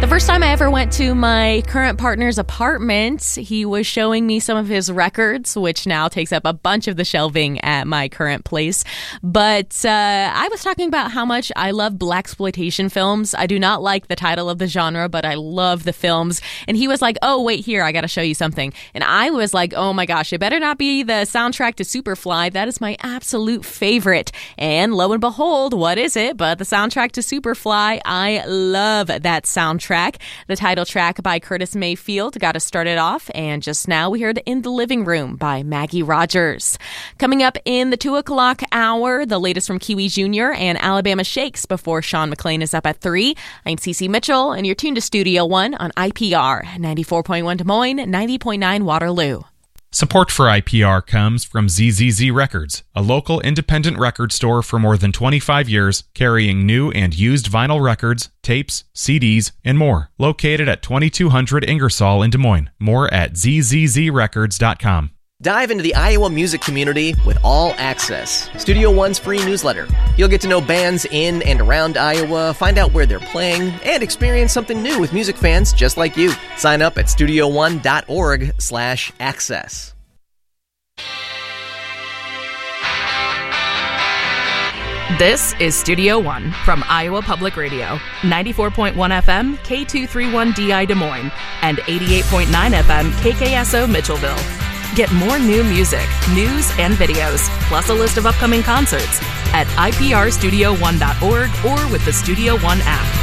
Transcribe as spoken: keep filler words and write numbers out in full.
The first time I ever went to my current partner's apartment, he was showing me some of his records, which now takes up a bunch of the shelving at my current place. But uh, I was talking about how much I love blaxploitation films. I do not like the title of the genre, but I love the films. And he was like, oh, wait, here, I got to show you something. And I was like, oh my gosh, it better not be the soundtrack to Superfly. That is my absolute favorite. And lo and behold, what is it but the soundtrack to Superfly? I love that soundtrack. The title track by Curtis Mayfield got us started off, and just now we heard In the Living Room by Maggie Rogers. Coming up in the two o'clock hour, the latest from Kiwi Junior and Alabama Shakes before Sean McClain is up at three. I'm Cece Mitchell, and you're tuned to Studio One on I P R, ninety-four point one Des Moines, ninety point nine Waterloo. Support for I P R comes from Z Z Z Records, a local independent record store for more than twenty-five years, carrying new and used vinyl records, tapes, C Ds, and more. Located at twenty-two hundred Ingersoll in Des Moines. More at z z z records dot com. Dive into the Iowa music community with All Access, Studio One's free newsletter. You'll get to know bands in and around Iowa, find out where they're playing, and experience something new with music fans just like you. Sign up at studio one dot org slash access. This is Studio One from Iowa Public Radio, ninety-four point one F M, K two thirty-one D I Des Moines, and eighty-eight point nine F M, K K S O Mitchellville. Get more new music, news, and videos, plus a list of upcoming concerts at I P R studio one dot org or with the Studio One app.